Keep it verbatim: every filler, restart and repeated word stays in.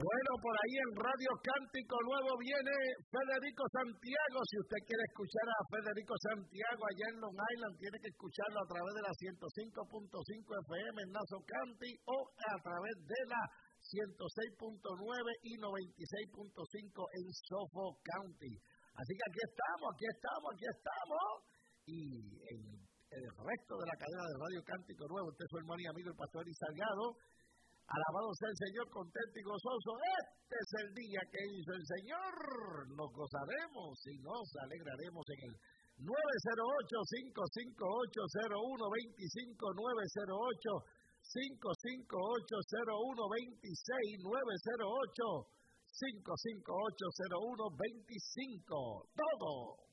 Bueno, por ahí en Radio Cántico Nuevo viene Federico Santiago. Si usted quiere escuchar a Federico Santiago allá en Long Island, tiene que escucharlo a través de la ciento cinco punto cinco F M en Nassau County o a través de la ciento seis punto nueve y noventa y seis punto cinco en Suffolk County. Así que aquí estamos, aquí estamos, aquí estamos. Y en el resto de la cadena de Radio Cántico Nuevo, usted es su hermano y amigo el pastor Eli Salgado. Alabado sea el Señor, contento y gozoso. Este es el día que hizo el Señor. Nos gozaremos y nos alegraremos en el nueve cero ocho, cinco cinco ocho, cero uno dos cinco, nueve cero ocho, cinco cinco ocho, cero uno dos seis, nueve cero ocho, cinco cinco ocho, cero uno dos cinco. Todo